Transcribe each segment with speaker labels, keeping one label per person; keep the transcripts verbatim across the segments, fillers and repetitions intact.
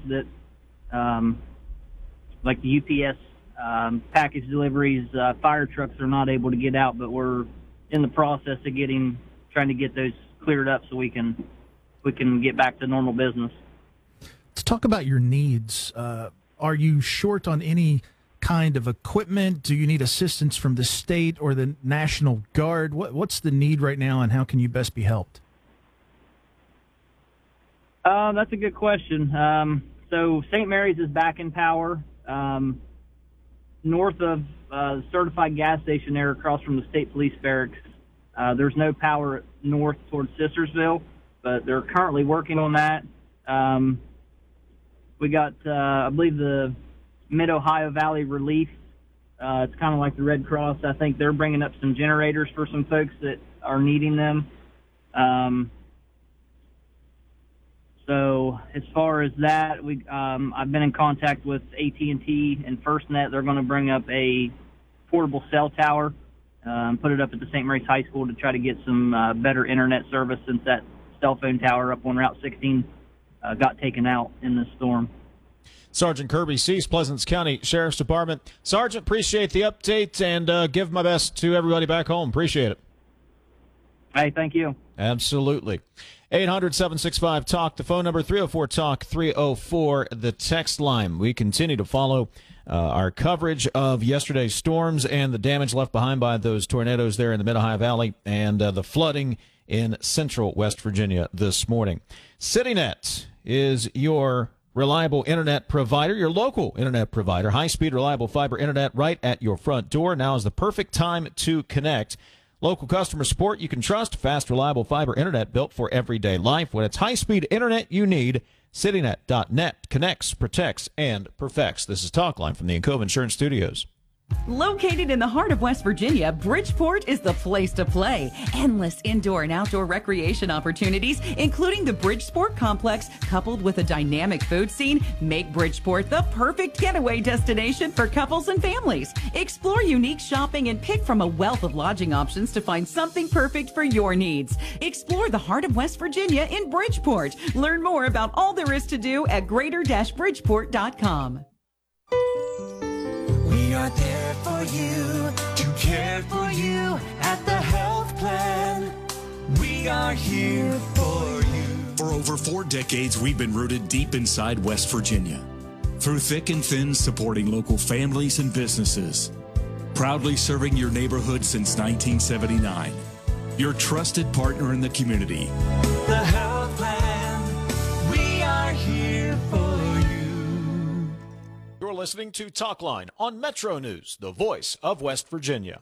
Speaker 1: that, um, like the U P S um, package deliveries, uh, fire trucks are not able to get out, but we're in the process of getting, trying to get those cleared up so we can, we can get back to normal business.
Speaker 2: Let's talk about your needs. Uh, are you short on any kind of equipment? Do you need assistance from the state or the National Guard? What, what's the need right now, and how can you best be helped?
Speaker 1: Uh, that's a good question. Um, so Saint Mary's is back in power. Um, north of uh, the certified gas station there across from the state police barracks, uh, there's no power north towards Sistersville, but they're currently working on that. Um, we got, uh, I believe, the Mid-Ohio Valley Relief. Uh, it's kind of like the Red Cross. I think they're bringing up some generators for some folks that are needing them. Um, so as far as that, we um, I've been in contact with A T and T and FirstNet. They're going to bring up a portable cell tower and um, put it up at the Saint Mary's High School to try to get some uh, better internet service since that cell phone tower up on Route sixteen uh, got taken out in this storm.
Speaker 3: Sergeant Kirby Cease, Pleasants County Sheriff's Department. Sergeant, appreciate the update and uh, give my best to everybody back home. Appreciate it.
Speaker 1: Hey, thank you.
Speaker 3: Absolutely. eight hundred, seven six five, talk, the phone number, three oh four, talk, three oh four, the text line. We continue to follow uh, our coverage of yesterday's storms and the damage left behind by those tornadoes there in the Mid-Ohio Valley and uh, the flooding in central West Virginia this morning. CityNet is your reliable internet provider, your local internet provider. High-speed, reliable fiber internet right at your front door. Now is the perfect time to connect. Local customer support you can trust. Fast, reliable fiber internet built for everyday life. When it's high-speed internet you need, CityNet dot net connects, protects, and perfects. This is Talkline from the Encova Insurance Studios.
Speaker 4: Located in the heart of West Virginia, Bridgeport is the place to play. Endless indoor and outdoor recreation opportunities, including the Bridgeport Complex, coupled with a dynamic food scene, make Bridgeport the perfect getaway destination for couples and families. Explore unique shopping and pick from a wealth of lodging options to find something perfect for your needs. Explore the heart of West Virginia in Bridgeport. Learn more about all there is to do at greater bridgeport dot com.
Speaker 5: We are there for you, to care for you at the health plan. We are here for you.
Speaker 6: For over four decades, we've been rooted deep inside West Virginia. Through thick and thin, supporting local families and businesses. Proudly serving your neighborhood since nineteen seventy-nine. Your trusted partner in the community.
Speaker 5: The health plan. We are here for you.
Speaker 3: You're listening to Talkline on Metro News, the voice of West Virginia.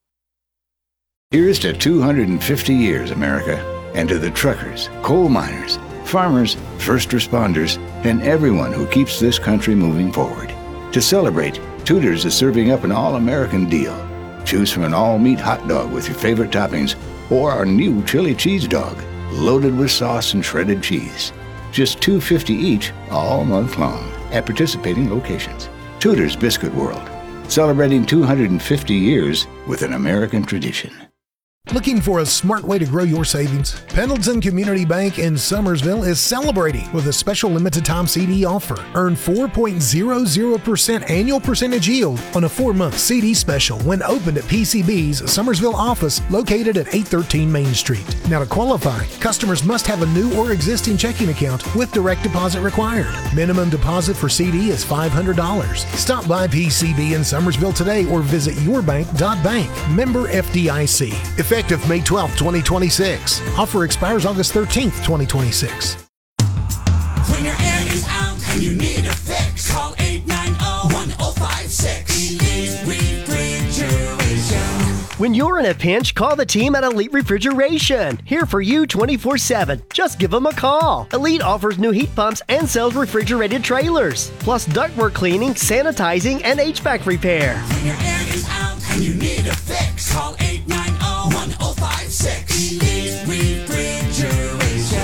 Speaker 7: Here's to two hundred fifty years, America, and to the truckers, coal miners, farmers, first responders, and everyone who keeps this country moving forward. To celebrate, Tudor's is serving up an all-American deal. Choose from an all-meat hot dog with your favorite toppings or our new chili cheese dog, loaded with sauce and shredded cheese. Just two dollars and fifty cents each all month long at participating locations. Tudor's Biscuit World, celebrating two hundred fifty years with an American tradition.
Speaker 8: Looking for a smart way to grow your savings? Pendleton Community Bank in Summersville is celebrating with a special limited time C D offer. Earn four point zero zero percent annual percentage yield on a four-month C D special when opened at P C B's Summersville office located at eight thirteen Main Street. Now to qualify, customers must have a new or existing checking account with direct deposit required. Minimum deposit for C D is five hundred dollars. Stop by P C B in Summersville today or visit your bank dot bank. Member F D I C. Effective May twelfth, twenty twenty-six. Offer expires August thirteenth, twenty twenty-six.
Speaker 5: When your air is out and you need a fix, call eight nine zero, one zero five six. Elite Refrigeration.
Speaker 9: When you're in a pinch, call the team at Elite Refrigeration. Here for you twenty-four seven. Just give them a call. Elite offers new heat pumps and sells refrigerated trailers, plus ductwork cleaning, sanitizing, and H V A C repair.
Speaker 5: When your air is out and you need a fix, call eight nine zero, one zero five six. Elite Refrigeration.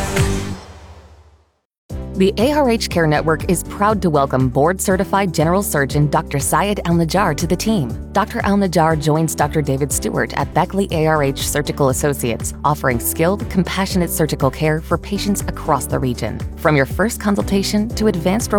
Speaker 10: The A R H Care Network is proud to welcome board-certified general surgeon Doctor Syed Al-Najjar to the team. Doctor Al-Najjar joins Doctor David Stewart at Beckley A R H Surgical Associates, offering skilled, compassionate surgical care for patients across the region. From your first consultation to advanced